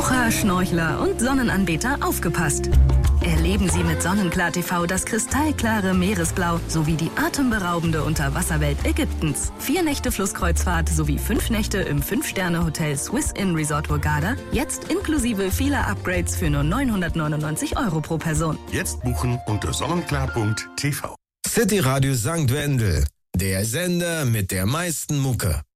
Taucher, Schnorchler und Sonnenanbeter aufgepasst. Erleben Sie mit Sonnenklar TV das kristallklare Meeresblau sowie die atemberaubende Unterwasserwelt Ägyptens. 4 Nächte Flusskreuzfahrt sowie 5 Nächte im 5-Sterne-Hotel Swiss Inn Resort Hurghada. Jetzt inklusive vieler Upgrades für nur 999 € pro Person. Jetzt buchen unter sonnenklar.tv. City Radio St. Wendel, der Sender mit der meisten Mucke.